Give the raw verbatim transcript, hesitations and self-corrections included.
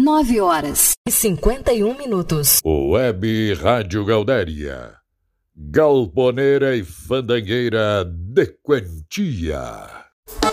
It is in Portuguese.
nove horas e cinquenta e um minutos. Web Rádio Gaudéria. Galponeira e fandangueira de quantia.